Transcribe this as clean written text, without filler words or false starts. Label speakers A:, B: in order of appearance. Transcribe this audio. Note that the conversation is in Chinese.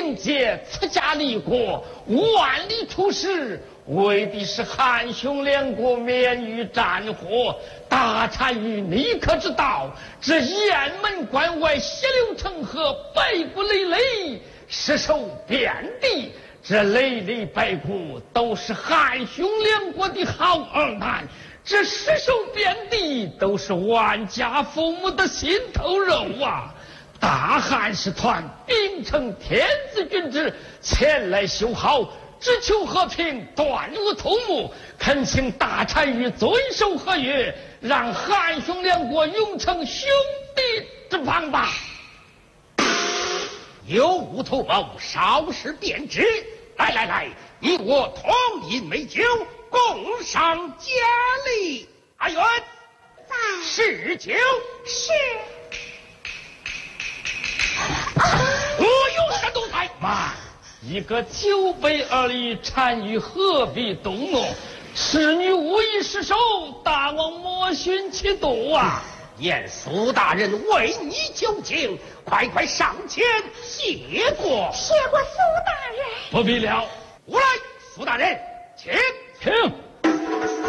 A: 凭借此家立国，万里出师，为的是汉匈两国免于战火。大单于你可知道，这雁门关外血流成河，败骨累累，尸首遍地。这累累败骨都是汉匈两国的好儿男，这尸首遍地都是万家父母的心头肉啊！大汉使团秉承天子君旨前来修好，只求和平，断无头目，恳请大单于遵守合约，让汉匈两国永成兄弟之邦吧。
B: 有无图谋，稍事便知。来，你我同饮美酒，共赏佳丽。阿元，
C: 在。
B: 是酒。
C: 是。
B: 我有山东菜。
A: 妈，一个酒杯而已，单于何必动怒？侍女无意失手，大王莫徇其度啊！
B: 念苏大人为你求情，快上前谢过。
C: 谢过苏大人。
A: 不必了，
B: 我来，苏大人，请。